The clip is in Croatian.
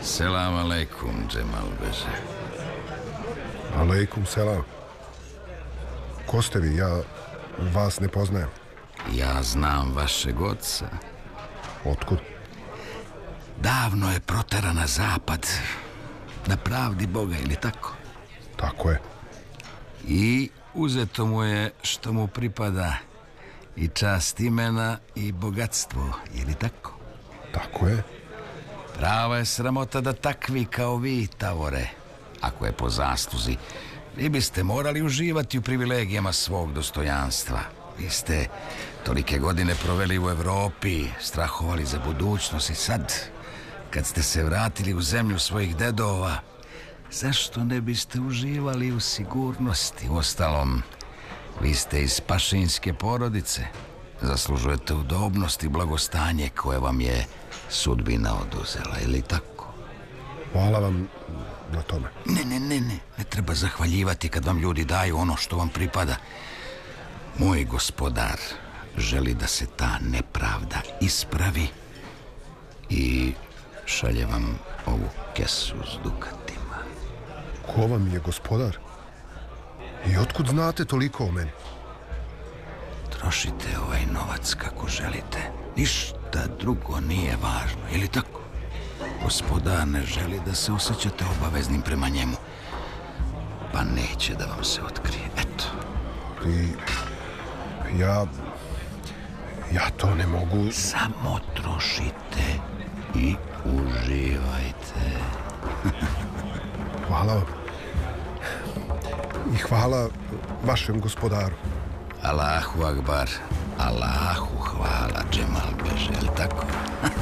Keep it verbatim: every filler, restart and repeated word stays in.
Selam alejkum, Džemal Beže. Alejkum selam. Ko ste vi? Ja vas ne poznajem. Ja znam vašeg oca. Otkud? Davno je proteran na zapad. Na pravdi Boga, ili tako? Tako je. I uzeto mu je što mu pripada. I čast imena i bogatstvo, ili tako? Tako je. Prava je sramota da takvi kao vi tavore. Ako je po zasluzi, vi biste morali uživati u privilegijama svog dostojanstva. Vi ste tolike godine proveli u Evropi, strahovali za budućnost i sad, kad ste se vratili u zemlju svojih dedova, zašto ne biste uživali u sigurnosti? Uostalom, vi ste iz pašinske porodice. Zaslužujete udobnost i blagostanje koje vam je sudbina oduzela, ili tako? Hvala vam na tome. Ne, ne, ne, ne. Ne treba zahvaljivati kad vam ljudi daju ono što vam pripada. Moj gospodar želi da se ta nepravda ispravi i šalje vam ovu kesu s dukatima. Ko vam je gospodar? I otkud znate toliko o meni? Trošite ovaj novac kako želite. Ništa drugo nije važno, ili tako? Gospodar ne želi da se osjećate obaveznim prema njemu. Pa neće da vam se otkrije. Eto. I ja... Ja to ne mogu... Samo trošite i uživajte. Hvala vam. I hvala vašem gospodaru. Allahu akbar. Allahu hvala, Džemal Beže, ili tako?